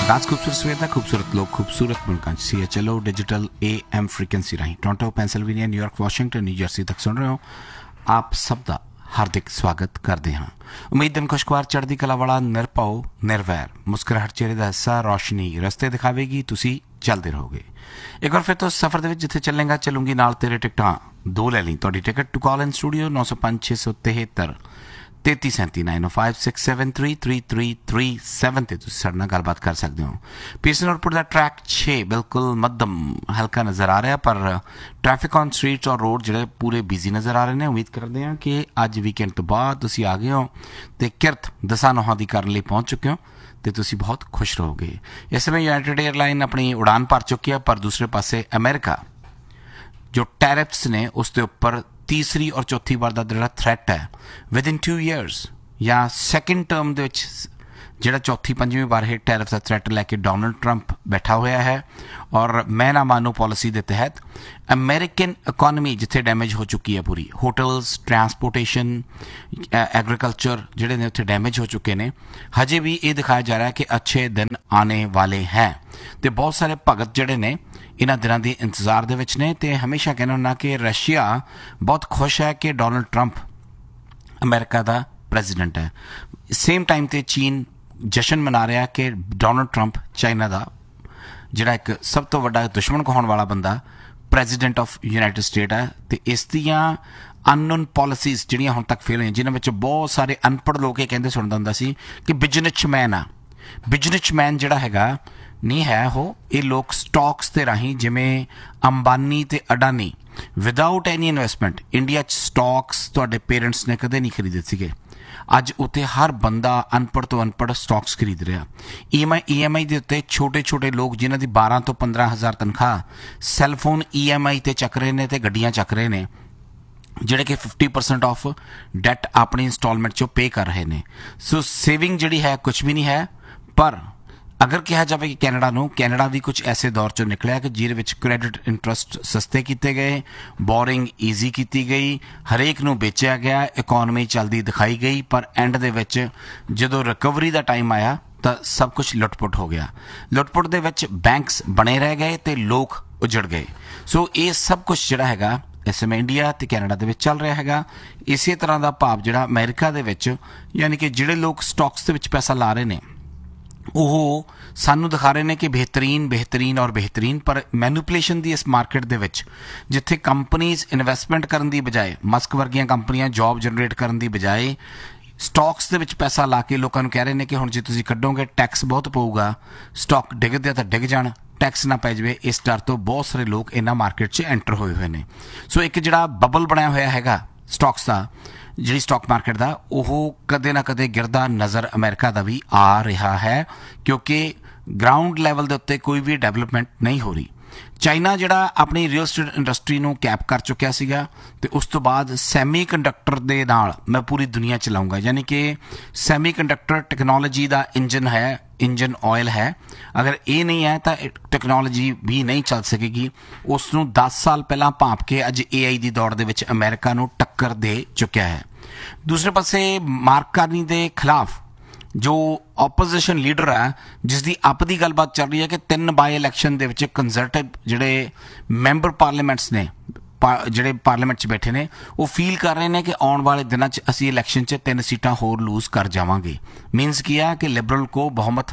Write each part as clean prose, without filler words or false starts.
राज खूबसूरत सवेर का खूबसूरत लोग खूबसूरत मुल्क CHLO digital AM frequency Rahi Toronto Pennsylvania New York Washington new Jersey तक सुन रहे हो। आप सब का हार्दिक स्वागत करते हैं। उम्मीद दिन खुशगवार चढ़दी कला वाला निरभव निर्वैर मुस्कुराहट चेहरे का हिस्सा रोशनी रस्ते दिखावेगी, तुसी चलते रहोगे। एक बार फिर तो सफर दे विच जिथे चलेंगा चलूंगी नाल तेरे टिकटां दो ले ली। तुहाडी ticket to call in studio 905 673 3337 905 673 3337 ਤੇ ਤੁਸੀਂ ਸਾਡੇ ਨਾਲ ਗੱਲਬਾਤ ਕਰ ਸਕਦੇ ਹੋ। ਪੀਰਸਨ ਰੋਡ ਦਾ ਟਰੈਕ 6 ਬਿਲਕੁਲ ਮੱਧਮ ਹਲਕਾ ਨਜ਼ਰ ਆ ਰਿਹਾ, ਪਰ ਟ੍ਰੈਫਿਕ ਔਨ ਸਟਰੀਟਸ ਔਰ ਰੋਡ ਜਿਹੜੇ ਪੂਰੇ ਬਿਜ਼ੀ ਨਜ਼ਰ ਆ ਰਹੇ ਨੇ। ਉਮੀਦ ਕਰਦੇ ਹਾਂ ਕਿ ਅੱਜ ਵੀਕਐਂਡ ਤੋਂ ਬਾਅਦ ਤੁਸੀਂ ਆ ਗਏ ਹੋ ਤੇ ਕਿਰਤ ਦਸਾਂ ਨੌਹਾਂ ਦੀ ਕਰਨ ਲਈ ਪਹੁੰਚ ਚੁੱਕੇ ਹੋ ਤੇ ਤੁਸੀਂ ਬਹੁਤ ਖੁਸ਼ ਰਹੋਗੇ। ਇਸ ਸਮੇਂ ਯੂਨਾਈਟਿਡ 에ਅਰਲਾਈਨ ਆਪਣੀ ਉਡਾਨ ਭਰ ਚੁੱਕੀ ਹੈ, ਪਰ ਦੂਸਰੇ ਪਾਸੇ ਅਮਰੀਕਾ जो टैरिफ्स ने उसके ऊपर तीसरी और चौथी बार का जो थ्रैट है विदिन 2 ईयर्स या सैकेंड टर्म के ਜਿਹੜਾ ਚੌਥੀ ਪੰਜਵੀਂ ਵਾਰ ਇਹ ਟੈਰਿਫ ਦਾ ਥ੍ਰੈਟ ਲੈ ਕੇ ਡੋਨਲਡ ਟਰੰਪ ਬੈਠਾ ਹੋਇਆ ਹੈ। ਔਰ ਮੈਂ ਨਾ ਮਾਨੋ ਪਾਲਿਸੀ ਦੇ ਤਹਿਤ ਅਮਰੀਕਨ ਇਕੋਨਮੀ ਜਿੱਥੇ ਡੈਮੇਜ ਹੋ ਚੁੱਕੀ ਹੈ ਪੂਰੀ, ਹੋਟਲਸ, ਟਰਾਂਸਪੋਰਟੇਸ਼ਨ, ਐਗਰੀਕਲਚਰ ਜਿਹੜੇ ਨੇ ਉੱਥੇ ਡੈਮੇਜ ਹੋ ਚੁੱਕੇ ਨੇ। ਹਜੇ ਵੀ ਇਹ ਦਿਖਾਇਆ ਜਾ ਰਿਹਾ ਕਿ ਅੱਛੇ ਦਿਨ ਆਣੇ ਵਾਲੇ ਹੈ ਤੇ ਬਹੁਤ ਸਾਰੇ ਭਗਤ ਜਿਹੜੇ ਨੇ ਇਹਨਾਂ ਦਿਨਾਂ ਦੇ ਇੰਤਜ਼ਾਰ ਦੇ ਵਿੱਚ ਨੇ। ਤੇ ਹਮੇਸ਼ਾ ਕਹਿੰਦਾ ਹੁੰਦਾ ਕਿ ਰਸ਼ੀਆ ਬਹੁਤ ਖੁਸ਼ ਹੈ ਕਿ ਡੋਨਲਡ ਟਰੰਪ ਅਮਰੀਕਾ ਦਾ ਪ੍ਰੈਜ਼ੀਡੈਂਟ ਹੈ। ਸੇਮ ਟਾਈਮ ਤੇ ਚੀਨ ਜਸ਼ਨ ਮਨਾ ਰਿਹਾ ਕਿ ਡੋਨਲਡ ਟਰੰਪ ਚਾਈਨਾ ਦਾ ਜਿਹੜਾ ਇੱਕ ਸਭ ਤੋਂ ਵੱਡਾ ਦੁਸ਼ਮਣ ਕਹਾਉਣ ਵਾਲਾ ਬੰਦਾ ਪ੍ਰੈਜ਼ੀਡੈਂਟ ਆਫ ਯੂਨਾਈਟਿਡ ਸਟੇਟ ਹੈ। ਤੇ ਇਸ ਦੀਆਂ ਅਨਨੋਨ ਪਾਲਿਸੀਜ਼ ਜਿਹੜੀਆਂ ਹੁਣ ਤੱਕ ਫੇਲ ਹੋਈਆਂ, ਜਿਨ੍ਹਾਂ ਵਿੱਚ ਬਹੁਤ ਸਾਰੇ ਅਨਪੜ੍ਹ ਲੋਕ ਇਹ ਕਹਿੰਦੇ ਸੁਣਦਾ ਹੁੰਦਾ ਸੀ ਕਿ ਬਿਜ਼ਨਸਮੈਨ ਆ। ਬਿਜ਼ਨਸਮੈਨ ਜਿਹੜਾ ਹੈਗਾ ਨਹੀਂ ਹੈ ਉਹ, ਇਹ ਲੋਕ ਸਟਾਕਸ ਦੇ ਰਾਹੀਂ ਜਿਵੇਂ ਅੰਬਾਨੀ ਤੇ Adani without any investment India 'ਚ ਸਟਾਕਸ ਤੁਹਾਡੇ ਪੇਰੈਂਟਸ ਨੇ ਕਦੇ ਨਹੀਂ ਖਰੀਦੇ ਸੀਗੇ। ਅੱਜ ਉੱਥੇ ਹਰ ਬੰਦਾ ਅਨਪੜ੍ਹ ਤੋਂ ਅਨਪੜ੍ਹ ਸਟਾਕਸ ਖਰੀਦ ਰਿਹਾ। EMI ਦੇ ਉੱਤੇ ਛੋਟੇ ਛੋਟੇ ਲੋਕ ਜਿਨ੍ਹਾਂ ਦੀ 12 ਤੋਂ 15 ਹਜ਼ਾਰ ਤਨਖਾਹ ਸੈੱਲਫੋਨ EMI ਤੇ ਚੱਕ ਰਹੇ ਨੇ ਤੇ ਗੱਡੀਆਂ ਚੱਕ ਰਹੇ ਨੇ, ਜਿਹੜੇ ਕਿ 50% ਆਫ ਡੈਟ ਆਪਣੀ ਇੰਸਟਾਲਮੈਂਟ 'ਚੋਂ ਪੇ ਕਰ ਰਹੇ ਨੇ। ਸੋ ਸੇਵਿੰਗ ਜਿਹੜੀ ਹੈ ਕੁਛ ਵੀ ਨਹੀਂ ਹੈ। ਪਰ ਅਗਰ ਕਿਹਾ ਜਾਵੇ ਕਿ ਕੈਨੇਡਾ ਵੀ ਕੁਝ ਐਸੇ ਦੌਰ 'ਚੋਂ ਨਿਕਲਿਆ ਕਿ ਜਿਹਦੇ ਵਿੱਚ ਕ੍ਰੈਡਿਟ ਇੰਟਰਸਟ ਸਸਤੇ ਕੀਤੇ ਗਏ, ਬੋਰਿੰਗ ਈਜ਼ੀ ਕੀਤੀ ਗਈ, ਹਰੇਕ ਨੂੰ ਵੇਚਿਆ ਗਿਆ, ਇਕੋਨਮੀ ਚੱਲਦੀ ਦਿਖਾਈ ਗਈ। ਪਰ ਐਂਡ ਦੇ ਵਿੱਚ ਜਦੋਂ ਰਿਕਵਰੀ ਦਾ ਟਾਈਮ ਆਇਆ ਤਾਂ ਸਭ ਕੁਝ ਲੁੱਟ-ਪੁੱਟ ਹੋ ਗਿਆ। ਲੁੱਟ-ਪੁੱਟ ਦੇ ਵਿੱਚ ਬੈਂਕਸ ਬਣੇ ਰਹਿ ਗਏ ਤੇ ਲੋਕ ਉਜੜ ਗਏ। ਸੋ ਇਹ ਸਭ ਕੁਝ ਜਿਹੜਾ ਹੈਗਾ ਇਸ ਸਮੇਂ ਇੰਡੀਆ ਅਤੇ ਕੈਨੇਡਾ ਦੇ ਵਿੱਚ ਚੱਲ ਰਿਹਾ ਹੈਗਾ। ਇਸੇ ਤਰ੍ਹਾਂ ਦਾ ਭਾਵ ਜਿਹੜਾ ਅਮਰੀਕਾ ਦੇ ਵਿੱਚ, ਯਾਨੀ ਕਿ ਜਿਹੜੇ ਲੋਕ ਸਟਾਕਸ ਦੇ ਵਿੱਚ ਪੈਸਾ ਲਾ ਰਹੇ ਨੇ ਉਹ ਸਾਨੂੰ ਦਿਖਾ ਰਹੇ ਨੇ ਕਿ ਬਿਹਤਰੀਨ ਔਰ ਬਿਹਤਰੀਨ, ਪਰ ਮੈਨੂਪੂਲੇਸ਼ਨ ਦੀ ਇਸ ਮਾਰਕੀਟ ਦੇ ਵਿੱਚ ਜਿੱਥੇ ਕੰਪਨੀਜ਼ ਇਨਵੈਸਟਮੈਂਟ ਕਰਨ ਦੀ ਬਜਾਏ, ਮਸਕ ਵਰਗੀਆਂ ਕੰਪਨੀਆਂ ਜੋਬ ਜਨਰੇਟ ਕਰਨ ਦੀ ਬਜਾਏ ਸਟਾਕਸ ਦੇ ਵਿੱਚ ਪੈਸਾ ਲਾ ਕੇ ਲੋਕਾਂ ਨੂੰ ਕਹਿ ਰਹੇ ਨੇ ਕਿ ਹੁਣ ਜੇ ਤੁਸੀਂ ਕੱਢੋਗੇ ਟੈਕਸ ਬਹੁਤ ਪਊਗਾ, ਸਟਾਕ ਡਿੱਗਦੇ ਤਾਂ ਡਿੱਗ ਜਾਣ, ਟੈਕਸ ਨਾ ਪੈ ਜਾਵੇ। ਇਸ ਡਰ ਤੋਂ ਬਹੁਤ ਸਾਰੇ ਲੋਕ ਇਹਨਾਂ ਮਾਰਕੀਟ 'ਚ ਐਂਟਰ ਹੋਏ ਨੇ। ਸੋ ਇੱਕ ਜਿਹੜਾ ਬਬਲ ਬਣਿਆ ਹੋਇਆ ਹੈਗਾ ਸਟਾਕਸ ਦਾ, ਜਿਹੜੀ ਸਟਾਕ ਮਾਰਕੀਟ ਦਾ, ਉਹ ਕਦੇ ਨਾ ਕਦੇ ਗਿਰਦਾ ਨਜ਼ਰ ਅਮਰੀਕਾ ਦਾ ਵੀ ਆ ਰਿਹਾ ਹੈ, ਕਿਉਂਕਿ ਗਰਾਊਂਡ ਲੈਵਲ ਦੇ ਉੱਤੇ ਕੋਈ ਵੀ ਡਿਵੈਲਪਮੈਂਟ ਨਹੀਂ ਹੋ ਰਹੀ। ਚਾਈਨਾ ਜਿਹੜਾ ਆਪਣੀ ਰੀਅਲ ਸਟੇਟ ਇੰਡਸਟਰੀ ਨੂੰ ਕੈਪ ਕਰ ਚੁੱਕਿਆ ਸੀਗਾ ਤੇ ਉਸ ਤੋਂ ਬਾਅਦ ਸੈਮੀ ਕੰਡਕਟਰ ਦੇ ਨਾਲ ਮੈਂ ਪੂਰੀ ਦੁਨੀਆ ਚਲਾਊਂਗਾ, ਯਾਨੀ ਕਿ ਸੈਮੀ ਕੰਡਕਟਰ ਟੈਕਨੋਲੋਜੀ ਦਾ ਇੰਜਨ ਹੈ, ਇੰਜਨ ਆਇਲ ਹੈ। ਅਗਰ ਇਹ ਨਹੀਂ ਹੈ ਤਾਂ ਟੈਕਨੋਲੋਜੀ ਵੀ ਨਹੀਂ ਚੱਲ ਸਕੇਗੀ। ਉਸ ਨੂੰ 10 ਸਾਲ ਪਹਿਲਾਂ ਭਾਂਪ ਕੇ ਅੱਜ AI ਦੀ ਦੌੜ ਦੇ ਵਿੱਚ ਅਮਰੀਕਾ ਨੂੰ ਟੱਕਰ ਦੇ ਚੁੱਕਿਆ ਹੈ। ਦੂਸਰੇ ਪਾਸੇ ਮਾਰਕ ਕਾਰਨੀ ਦੇ ਖਿਲਾਫ ਜੋ ਆਪੋਜੀਸ਼ਨ ਲੀਡਰ ਹੈ, ਜਿਸ ਦੀ ਆਪ ਦੀ ਗੱਲਬਾਤ ਚੱਲ ਰਹੀ ਹੈ ਕਿ 3 ਬਾਈ ਇਲੈਕਸ਼ਨ ਦੇ ਵਿੱਚ ਕੰਜ਼ਰਵੇਟਿਵ ਜਿਹੜੇ ਮੈਂਬਰ ਪਾਰਲੀਮੈਂਟਸ ਨੇ, ਜਿਹੜੇ ਪਾਰਲੀਮੈਂਟ 'ਚ ਬੈਠੇ ਨੇ, ਉਹ ਫੀਲ ਕਰ ਰਹੇ ਨੇ ਕਿ ਆਉਣ ਵਾਲੇ ਦਿਨਾਂ 'ਚ ਅਸੀਂ ਇਲੈਕਸ਼ਨ 'ਚ 3 ਸੀਟਾਂ ਹੋਰ ਲੂਜ਼ ਕਰ ਜਾਵਾਂਗੇ। ਮੀਨਸ ਕੀ ਆ ਕਿ ਲਿਬਰਲ ਕੋ ਬਹੁਮਤ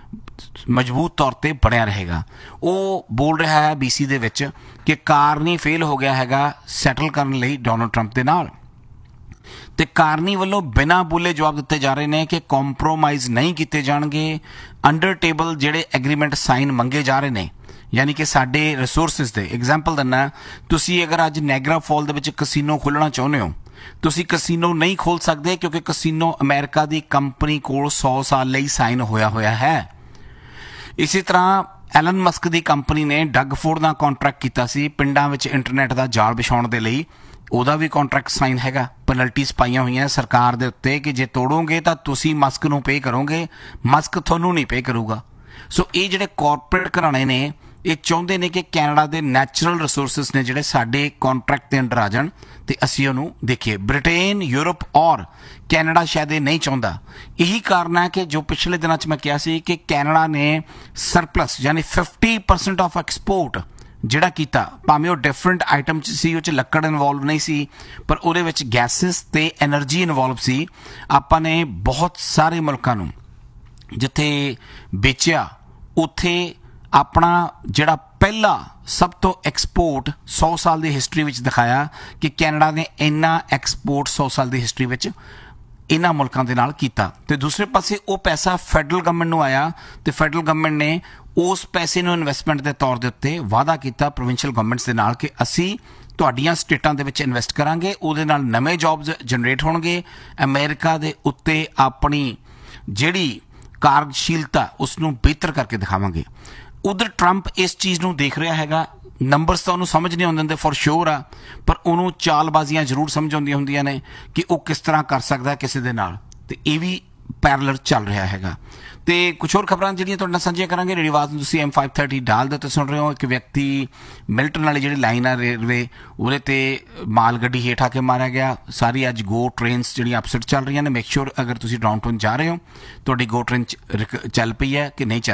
ਮਜ਼ਬੂਤ ਤੌਰ 'ਤੇ ਬਣਿਆ ਰਹੇਗਾ। ਉਹ ਬੋਲ ਰਿਹਾ ਹੈ BC ਦੇ ਵਿੱਚ ਕਿ ਕਾਰਨੀ ਫੇਲ ਹੋ ਗਿਆ ਹੈਗਾ ਸੈਟਲ ਕਰਨ ਲਈ ਡੋਨਲਡ ਟਰੰਪ ਦੇ ਨਾਲ, ਤੇ ਕਾਰਨੀ ਵੱਲੋਂ ਬਿਨਾਂ ਬੋਲੇ ਜਵਾਬ ਦਿੱਤੇ ਜਾ ਰਹੇ ਨੇ ਕਿ ਕੰਪਰੋਮਾਈਜ਼ ਨਹੀਂ ਕੀਤੇ ਜਾਣਗੇ। ਅੰਡਰ ਟੇਬਲ ਜਿਹੜੇ ਐਗਰੀਮੈਂਟ ਸਾਈਨ ਮੰਗੇ ਜਾ ਰਹੇ ਨੇ, ਯਾਨੀ ਕਿ ਸਾਡੇ ਰਿਸੋਰਸਿਸ ਦੇ ਐਗਜ਼ਾਮਪਲ ਦਿੰਦਾ, ਤੁਸੀਂ ਅਗਰ ਅੱਜ ਨੈਗਰਾ ਫਾਲ ਦੇ ਵਿੱਚ ਕਸੀਨੋ ਖੋਲ੍ਹਣਾ ਚਾਹੁੰਦੇ ਹੋ, ਤੁਸੀਂ ਕਸੀਨੋ ਨਹੀਂ ਖੋਲ੍ਹ ਸਕਦੇ ਕਿਉਂਕਿ ਕਸੀਨੋ ਅਮਰੀਕਾ ਦੀ ਕੰਪਨੀ ਕੋਲ 100 ਸਾਲ ਲਈ ਸਾਈਨ ਹੋਇਆ ਹੈ। ਇਸੇ ਤਰ੍ਹਾਂ ਐਲਨ ਮਸਕ ਦੀ ਕੰਪਨੀ ਨੇ ਡਗ ਫੋਰਡ ਨਾਲ ਕੰਟਰੈਕਟ ਕੀਤਾ ਸੀ ਪਿੰਡਾਂ ਵਿੱਚ ਇੰਟਰਨੈਟ ਦਾ ਜਾਲ ਵਿਛਾਉਣ ਦੇ ਲਈ, ਉਹਦਾ ਵੀ ਕੰਟਰੈਕਟ ਸਾਈਨ ਹੈਗਾ। ਪੈਨਲਟੀਜ਼ ਪਾਈਆਂ ਹੋਈਆਂ ਸਰਕਾਰ ਦੇ ਉੱਤੇ ਕਿ ਜੇ ਤੋੜੋਗੇ ਤਾਂ ਤੁਸੀਂ ਮਸਕ ਨੂੰ ਪੇ ਕਰੋਗੇ, ਮਸਕ ਤੁਹਾਨੂੰ ਨਹੀਂ ਪੇ ਕਰੂਗਾ। ਸੋ ਇਹ ਜਿਹੜੇ ਕਾਰਪੋਰੇਟ ਘਰਾਣੇ ਨੇ ਇਹ ਚਾਹੁੰਦੇ ਨੇ ਕਿ ਕੈਨੇਡਾ ਦੇ ਨੈਚੁਰਲ ਰਿਸੋਰਸਿਸ ਨੇ ਜਿਹੜੇ ਸਾਡੇ ਕੰਟਰੈਕਟ ਦੇ ਅੰਡਰ ਆ ਜਾਣ ਤੇ ਅਸੀਂ ਉਹਨੂੰ ਦੇਖੀਏ। ਬ੍ਰਿਟੇਨ, ਯੂਰਪ ਔਰ ਕੈਨੇਡਾ ਸ਼ਾਇਦ ਇਹ ਨਹੀਂ ਚਾਹੁੰਦਾ। ਇਹੀ ਕਾਰਨ ਹੈ ਕਿ ਜੋ ਪਿਛਲੇ ਦਿਨਾਂ 'ਚ ਮੈਂ ਕਿਹਾ ਸੀ ਕਿ ਕੈਨੇਡਾ ਨੇ ਸਰਪਲਸ ਯਾਨੀ 50% ਆਫ ਐਕਸਪੋਰਟ ਜਿਹੜਾ ਕੀਤਾ, ਭਾਵੇਂ ਉਹ ਡਿਫਰੈਂਟ ਆਈਟਮ 'ਚ ਸੀ, ਉਹ 'ਚ ਲੱਕੜ ਇਨਵੋਲਵ ਨਹੀਂ ਸੀ, ਪਰ ਉਹਦੇ ਵਿੱਚ ਗੈਸਿਸ ਤੇ ਐਨਰਜੀ ਇਨਵੋਲਵ ਸੀ। ਆਪਾਂ ਨੇ ਬਹੁਤ ਸਾਰੇ ਮੁਲਕਾਂ ਨੂੰ ਜਿੱਥੇ ਵੇਚਿਆ, ਉੱਥੇ ਆਪਣਾ ਜਿਹੜਾ ਪਹਿਲਾ ਸਭ ਤੋਂ ਐਕਸਪੋਰਟ 100 ਸਾਲ ਦੀ ਹਿਸਟਰੀ ਵਿੱਚ ਦਿਖਾਇਆ ਕਿ ਕੈਨੇਡਾ ਨੇ ਇੰਨਾ ਐਕਸਪੋਰਟ 100 ਸਾਲ ਦੀ ਹਿਸਟਰੀ ਵਿੱਚ ਇਹਨਾਂ ਮੁਲਕਾਂ ਦੇ ਨਾਲ ਕੀਤਾ। ਤੇ ਦੂਸਰੇ ਪਾਸੇ ਉਹ ਪੈਸਾ ਫੈਡਰਲ ਗਵਰਨਮੈਂਟ ਨੂੰ ਆਇਆ ਤੇ ਫੈਡਰਲ ਗਵਰਨਮੈਂਟ ਨੇ ਉਸ ਪੈਸੇ ਨੂੰ ਇਨਵੈਸਟਮੈਂਟ ਦੇ ਤੌਰ ਦੇ ਉੱਤੇ ਵਾਅਦਾ ਕੀਤਾ ਪ੍ਰੋਵਿੰਸ਼ੀਅਲ ਗਵਰਨਮੈਂਟਸ ਦੇ ਨਾਲ ਕਿ ਅਸੀਂ ਤੁਹਾਡੀਆਂ ਸਟੇਟਾਂ ਦੇ ਵਿੱਚ ਇਨਵੈਸਟ ਕਰਾਂਗੇ, ਉਹਦੇ ਨਾਲ ਨਵੇਂ ਜੌਬਸ ਜਨਰੇਟ ਹੋਣਗੇ, ਅਮਰੀਕਾ ਦੇ ਉੱਤੇ ਆਪਣੀ ਜਿਹੜੀ ਕਾਰਜਸ਼ੀਲਤਾ ਉਸ ਨੂੰ ਬਿਹਤਰ ਕਰਕੇ ਦਿਖਾਵਾਂਗੇ। ਉਧਰ ਟਰੰਪ ਇਸ ਚੀਜ਼ ਨੂੰ ਦੇਖ ਰਿਹਾ ਹੈਗਾ। ਨੰਬਰਸ ਤਾਂ ਉਹਨੂੰ ਸਮਝ ਨਹੀਂ ਆਉਂਦੇ ਫॉर श्योर ਆ, ਪਰ ਉਹਨੂੰ ਚਾਲਬਾਜ਼ੀਆਂ ਜ਼ਰੂਰ ਸਮਝ ਆਉਂਦੀਆਂ ਹੁੰਦੀਆਂ ਨੇ ਕਿ ਉਹ ਕਿਸ ਤਰ੍ਹਾਂ ਕਰ ਸਕਦਾ ਕਿਸੇ ਦੇ ਨਾਲ, ਤੇ ਇਹ ਵੀ ਪੈਰਲਲ ਚੱਲ ਰਿਹਾ ਹੈਗਾ। ਤੇ ਕੁਝ ਹੋਰ ਖਬਰਾਂ ਜਿਹੜੀਆਂ ਤੁਹਾਡੇ ਨਾਲ ਸਾਂਝੀਆਂ ਕਰਾਂਗੇ। ਰੇਡੀਓ ਆਵਾਜ਼ ਨੂੰ ਤੁਸੀਂ M530 ਡਾਲ ਦੇ ਉੱਤੇ ਸੁਣ ਰਹੇ ਹੋ। ਇੱਕ ਵਿਅਕਤੀ ਮਿਲਟਨ ਵਾਲੀ ਜਿਹੜੀ ਲਾਈਨ ਆ ਰੇਲਵੇ, ਉਹਦੇ ਤੇ ਮਾਲ ਗੱਡੀ ਹੇਠ ਆ ਕੇ ਮਾਰਿਆ ਗਿਆ। ਸਾਰੀ ਅੱਜ ਗੋ ਟ੍ਰੇਨਸ ਜਿਹੜੀਆਂ ਅਪਸੈਟ ਚੱਲ ਰਹੀਆਂ ਨੇ। ਮੇਕ ਸ਼ੋਰ ਅਗਰ ਤੁਸੀਂ ਡਾਊਨਟਾਊਨ ਜਾ ਰਹੇ ਹੋ ਤੁਹਾਡੀ ਗੋ ਟ੍ਰੇਨ ਚੱਲ ਪਈ ਹੈ ਕਿ ਨਹੀਂ ਚੱਲ